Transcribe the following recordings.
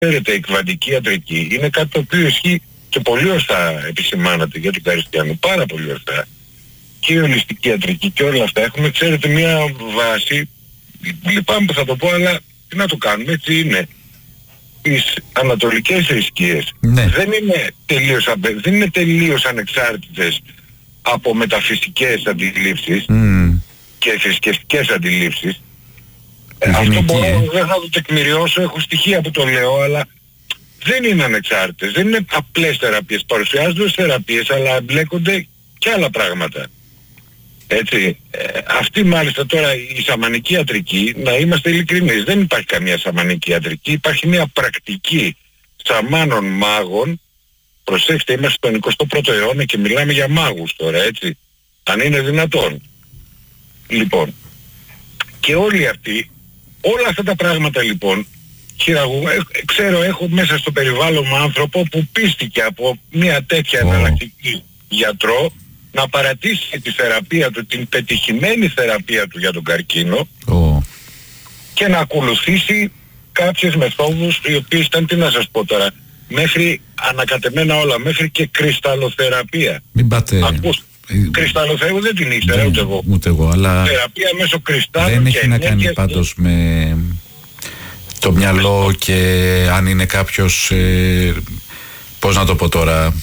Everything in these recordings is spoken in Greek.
ξέρετε, η εκβαντική ιατρική είναι κάτι το οποίο ισχύει και πολύ ορθά επισημάνατε για την Καριστιανού, πάρα πολύ ορθά. Και η ολιστική ιατρική και όλα αυτά έχουμε, ξέρετε, μια βάση, λυπάμαι που θα το πω, αλλά τι να το κάνουμε, έτσι είναι. Τις ανατολικές θρησκείες δεν είναι τελείως ανεξάρτητες από μεταφυσικές αντιλήψεις και θρησκευτικές αντιλήψεις. Αυτό δεν θα το τεκμηριώσω, έχω στοιχεία που το λέω, αλλά δεν είναι ανεξάρτητες, δεν είναι απλές θεραπείες, παρουσιάζονται ως θεραπείες, αλλά εμπλέκονται και άλλα πράγματα. Έτσι, αυτή μάλιστα τώρα η σαμανική ιατρική, να είμαστε ειλικρινείς, δεν υπάρχει καμία σαμανική ιατρική, υπάρχει μια πρακτική σαμάνων μάγων. Προσέξτε, είμαστε στον 21ο αιώνα και μιλάμε για μάγους τώρα, έτσι, αν είναι δυνατόν. Λοιπόν, και όλοι αυτοί, όλα αυτά τα πράγματα λοιπόν, ξέρω, έχω μέσα στο περιβάλλον μου άνθρωπο που πίστηκε από μια τέτοια εναλλακτική γιατρό να παρατήσει τη θεραπεία του, την πετυχημένη θεραπεία του για τον καρκίνο και να ακολουθήσει κάποιες μεθόδους οι οποίες ήταν, τι να σας πω τώρα, μέχρι ανακατεμένα όλα, μέχρι και κρυσταλλοθεραπεία. Μην πάτε... Κρυσταλλοθεραπεία δεν την ήξερα ούτε εγώ, αλλά θεραπεία μέσω κρυστάλλων δεν έχει να κάνει πάντως με το μυαλό και αν είναι κάποιος, πώς να το πω τώρα,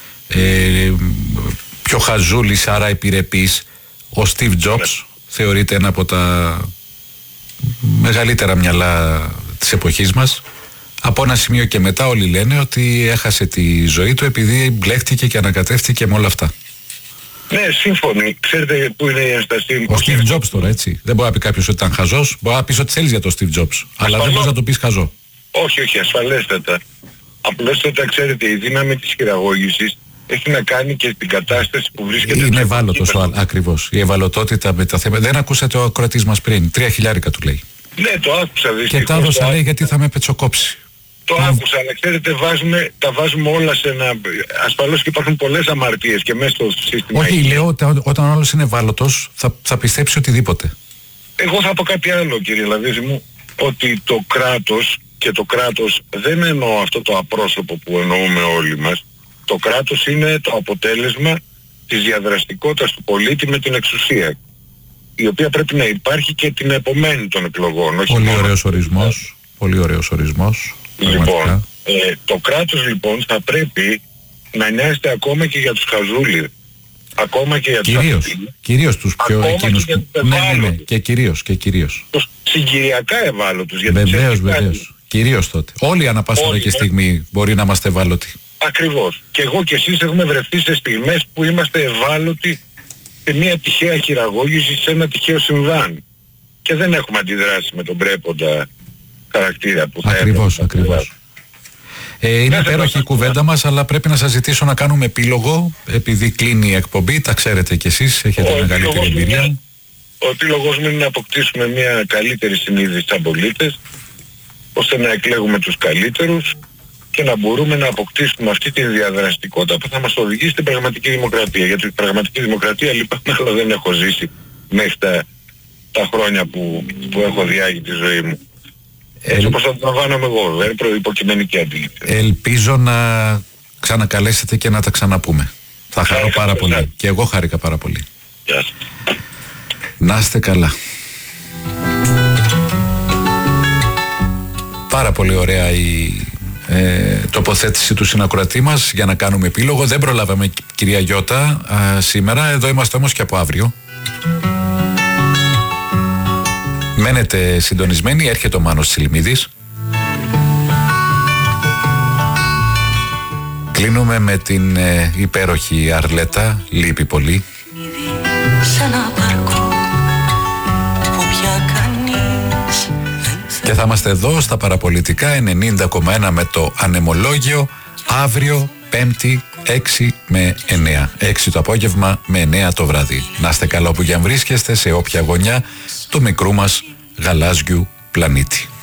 πιο χαζούλης, άρα επιρρεπής. Ο Steve Jobs θεωρείται ένα από τα μεγαλύτερα μυαλά της εποχής μας. Από ένα σημείο και μετά όλοι λένε ότι έχασε τη ζωή του επειδή μπλέχτηκε και ανακατεύτηκε με όλα αυτά. Ναι, σύμφωνοι. Ξέρετε που είναι η ένστασή μου. Ο Steve Jobs τώρα, έτσι. Δεν μπορεί να πει κάποιος ότι ήταν χαζός. Μπορεί να πεις ότι θέλεις για τον Steve Jobs. Αλλά δεν μπορείς να το πεις χαζό. Όχι, ασφαλέστατα. Απλώς ξέρετε, η δύναμη της χειραγώγησης έχει να κάνει και την κατάσταση που βρίσκεται. Είναι ευάλωτος ακριβώς. Η ευαλωτότητα με τα θέματα. Δεν ακούσατε ο ακροατής μας πριν. 3.000 του λέει. Ναι, το άκουσα δυστυχώς. Και τα έδωσα, λέει, γιατί θα με πετσοκόψει. Το άκουσα, αλλά ξέρετε, τα βάζουμε όλα σε ένα... Ασφαλώς και υπάρχουν πολλές αμαρτίες και μέσα στο σύστημα. Όχι, λέω ότι όταν όλος είναι ευάλωτος θα πιστέψει οτιδήποτε. Εγώ θα πω κάτι άλλο, κύριε Λαδίζη μου, ότι το κράτος, και το κράτος δεν εννοώ αυτό το απρόσωπο που εννοούμε όλοι μας, το κράτος είναι το αποτέλεσμα της διαδραστικότητας του πολίτη με την εξουσία, η οποία πρέπει να υπάρχει και την επομένη των εκλογών. Πολύ ωραίος ορισμός. Πολύ ωραίος ορισμός. Λοιπόν, το κράτος λοιπόν θα πρέπει να νοιάζεται ακόμα και για τους χαζούλοι. Ακόμα και για τους κυρίως τους πιο εκείνους που... Ναι, και κυρίως. Τους συγκυριακά ευάλωτους. Βεβαίως. Κυρίως τότε. Όλοι ανά πάσα ώρα και στιγμή μπορεί να είμαστε ευάλωτοι. Ακριβώς. Και εγώ και εσείς έχουμε βρεθεί σε στιγμές που είμαστε ευάλωτοι σε μια τυχαία χειραγώγηση, σε ένα τυχαίο συμβάν. Και δεν έχουμε αντιδράσει με τον πρέποντα χαρακτήρα που θα ακριβώς. Είναι υπέροχη η κουβέντα μας, αλλά πρέπει να σας ζητήσω να κάνουμε επίλογο, επειδή κλείνει η εκπομπή, τα ξέρετε κι εσείς, έχετε μεγαλύτερη εμπειρία. Ο επίλογος μου είναι να αποκτήσουμε μια καλύτερη συνείδηση σαν πολίτες, ώστε να εκλέγουμε τους καλύτερους και να μπορούμε να αποκτήσουμε αυτή τη διαδραστικότητα που θα μας οδηγήσει στην πραγματική δημοκρατία. Γιατί η πραγματική δημοκρατία, λυπάμαι, αλλά δεν έχω ζήσει μέχρι τα χρόνια που έχω διάγει τη ζωή μου. Έτσι όπως θα το λαμβάνομαι εγώ, δεν είναι υποκειμενική αντίληψη. Ελπίζω να ξανακαλέσετε και να τα ξαναπούμε. Θα χαρώ πάρα πολύ. Και εγώ χάρηκα πάρα πολύ. Γεια σας. Να είστε καλά. Πάρα πολύ ωραία η τοποθέτηση του συνακροατή μας για να κάνουμε επίλογο. Δεν προλάβαμε, κυρία Γιώτα, σήμερα. Εδώ είμαστε όμως και από αύριο. Μένετε συντονισμένοι, έρχεται ο Μάνος Τσιλιμίδης. Κλείνουμε με την υπέροχη Αρλέτα, λείπει πολύ. Και θα είμαστε εδώ στα Παραπολιτικά 90,1 με το ανεμολόγιο αύριο 5η 6 με 9. 6 το απόγευμα με 9 το βράδυ. Να είστε καλά όπου και αν βρίσκεστε, σε όποια γωνιά του μικρού μας γαλάζιου πλανήτη.